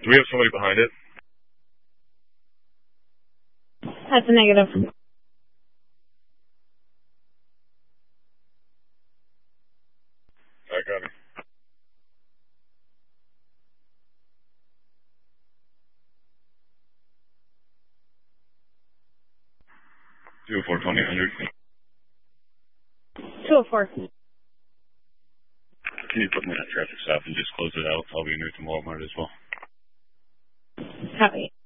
Do we have somebody behind it? That's a negative. I got it. 204 2000. 204. Can you put me in that traffic stop and just close it out? I'll be near to Walmart as well. Copy.